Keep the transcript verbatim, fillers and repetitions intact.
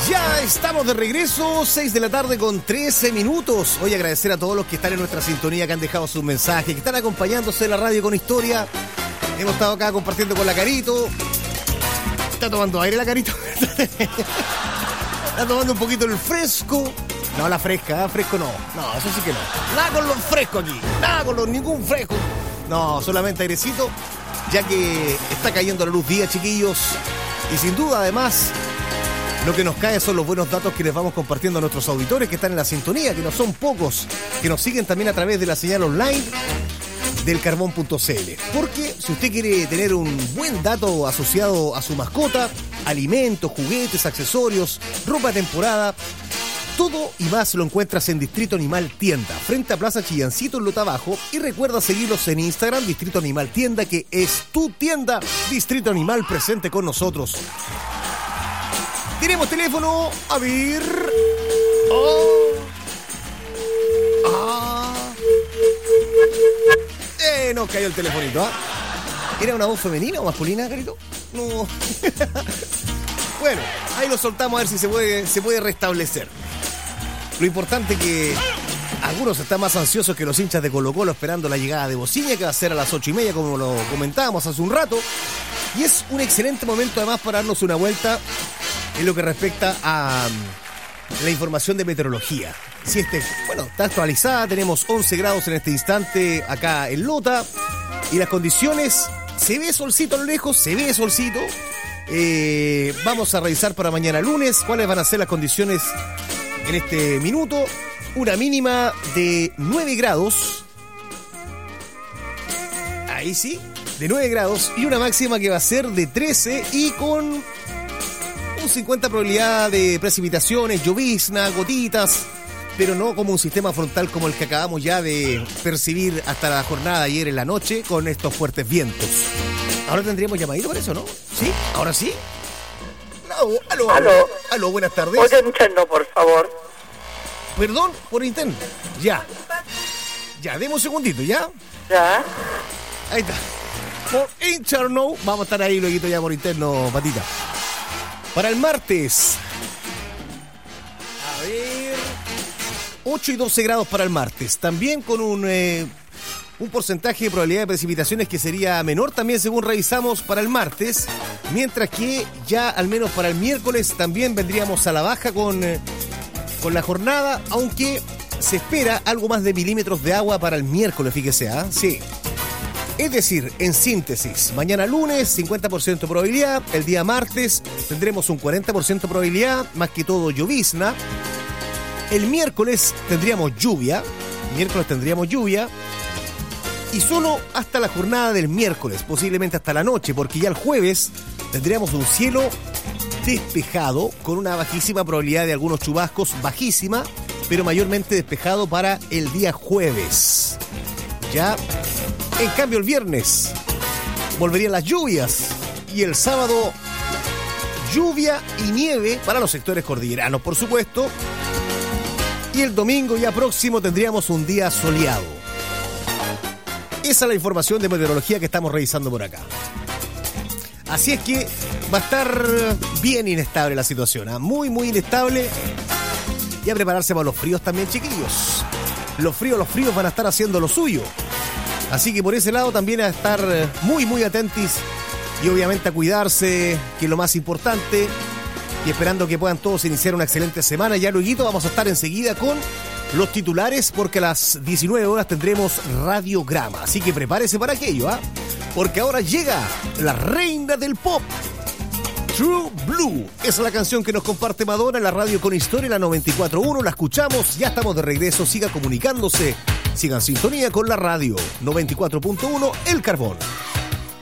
Ya estamos de regreso, seis de la tarde con trece minutos. Hoy agradecer a todos los que están en nuestra sintonía, que han dejado sus mensajes, que están acompañándose en la radio con historia. Hemos estado acá compartiendo con la Carito. Está tomando aire la Carito. Está tomando un poquito el fresco. No, la fresca, ¿eh? Fresco no. No, eso sí que no. Nada con los frescos aquí. Nada con los, ningún fresco. No, solamente airecito, ya que está cayendo la luz día, chiquillos. Y sin duda, además, lo que nos cae son los buenos datos que les vamos compartiendo a nuestros auditores que están en la sintonía, que no son pocos, que nos siguen también a través de la señal online del carbón punto c l. Porque si usted quiere tener un buen dato asociado a su mascota, alimentos, juguetes, accesorios, ropa de temporada, todo y más lo encuentras en Distrito Animal Tienda, frente a Plaza Chillancito en Lota Bajo. Y recuerda seguirlos en Instagram, Distrito Animal Tienda, que es tu tienda. Distrito Animal presente con nosotros. Tenemos teléfono. A ver. Oh. Ah. Eh, no cayó el telefonito, ¿ah? ¿eh? ¿Era una voz femenina o masculina, Carito? No. Bueno, ahí lo soltamos a ver si se puede, se puede restablecer. Lo importante es que algunos están más ansiosos que los hinchas de Colo-Colo esperando la llegada de Bociña, que va a ser a las ocho y media, como lo comentábamos hace un rato. Y es un excelente momento además para darnos una vuelta en lo que respecta a la información de meteorología. Si este, bueno, está actualizada, tenemos once grados en este instante acá en Lota. Y las condiciones, se ve solcito a lo lejos, se ve solcito. Eh, vamos a revisar para mañana lunes cuáles van a ser las condiciones en este minuto. Una mínima de nueve grados. Ahí sí, de nueve grados. Y una máxima que va a ser de trece y con un cincuenta probabilidad de precipitaciones, llovizna, gotitas, pero no como un sistema frontal como el que acabamos ya de percibir hasta la jornada de ayer en la noche con estos fuertes vientos. Ahora tendríamos llamadito por eso, ¿no? ¿Sí? ¿Ahora sí? Aló, aló, aló, aló, buenas tardes. Por interno, por favor. Perdón, por interno. Ya. Ya, demos un segundito, ¿ya? Ya. Ahí está. Por interno. Vamos a estar ahí luego ya por interno, Patita. Para el martes. A ver. ocho y doce grados para el martes. También con un... Eh, un porcentaje de probabilidad de precipitaciones que sería menor también según revisamos para el martes, mientras que ya al menos para el miércoles también vendríamos a la baja con, eh, con la jornada, aunque se espera algo más de milímetros de agua para el miércoles, fíjese, ¿eh? Sí. Es decir, en síntesis, mañana lunes cincuenta por ciento probabilidad, el día martes tendremos un cuarenta por ciento probabilidad, más que todo llovizna, el miércoles tendríamos lluvia, miércoles tendríamos lluvia, y solo hasta la jornada del miércoles, posiblemente hasta la noche, porque ya el jueves tendríamos un cielo despejado con una bajísima probabilidad de algunos chubascos, bajísima, pero mayormente despejado para el día jueves. Ya, en cambio el viernes volverían las lluvias y el sábado lluvia y nieve para los sectores cordilleranos, por supuesto, y el domingo ya próximo tendríamos un día soleado. Esa es la información de meteorología que estamos revisando por acá. Así es que va a estar bien inestable la situación, ¿eh? Muy, muy inestable. Y a prepararse para los fríos también, chiquillos. Los fríos, los fríos van a estar haciendo lo suyo. Así que por ese lado también a estar muy, muy atentos. Y obviamente a cuidarse, que es lo más importante. Y esperando que puedan todos iniciar una excelente semana. Ya luego vamos a estar enseguida con los titulares, porque a las diecinueve horas tendremos radiograma. Así que prepárese para aquello, ¿ah? ¿eh? Porque ahora llega la reina del pop. True Blue es la canción que nos comparte Madonna en la radio con historia, la noventa y cuatro punto uno. La escuchamos, ya estamos de regreso. Siga comunicándose, sigan en sintonía con la radio noventa y cuatro punto uno, El Carbón.